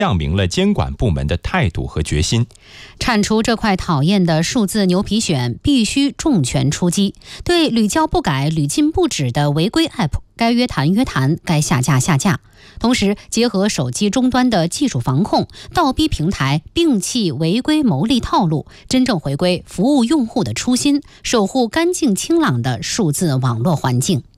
亮明了监管部门的态度和决心。 铲除这块讨厌的数字牛皮癣，必须重拳出击。对屡教不改、屡禁不止的违规 App， 该约谈约谈，该下架下架。同时，结合手机终端的技术防控，倒逼平台摒弃违规牟利套路，真正回归服务用户的初心，守护干净清朗的数字网络环境。